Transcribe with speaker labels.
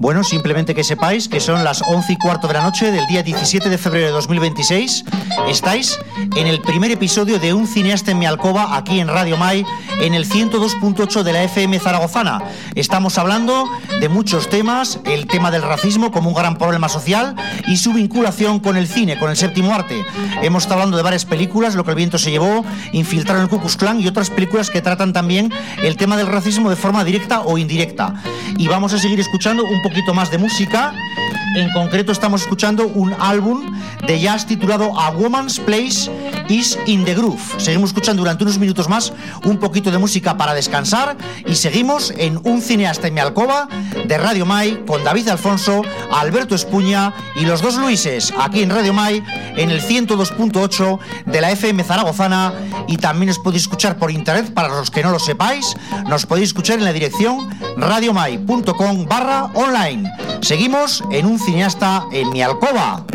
Speaker 1: Bueno, simplemente que sepáis que son las 11:15 de la noche del día 17 de febrero de 2026. Estáis en el primer episodio de Un cineasta en mi alcoba, aquí en Radio Mai, en el 102.8 de la FM zaragozana. Estamos hablando de muchos temas, el tema del racismo como un gran problema social y su vinculación con el cine, con el séptimo arte. Hemos estado hablando de varias películas, Lo que el viento se llevó, Infiltrado en el Ku Klux Klan y otras películas que tratan también el tema del racismo de forma directa o indirecta. Y vamos a seguir escuchando un poquito más de música. En concreto estamos escuchando un álbum de jazz titulado A Woman's Place is in the Groove. Seguimos escuchando durante unos minutos más un poquito de música para descansar y seguimos en Un cineasta en mi alcoba de Radio Mai con David Alfonso, Alberto Espuña y los dos Luises, aquí en Radio Mai en el 102.8 de la FM zaragozana, y también os podéis escuchar por internet. Para los que no lo sepáis, nos podéis escuchar en la dirección radiomai.com/online. Seguimos en Un cineasta en mi alcoba.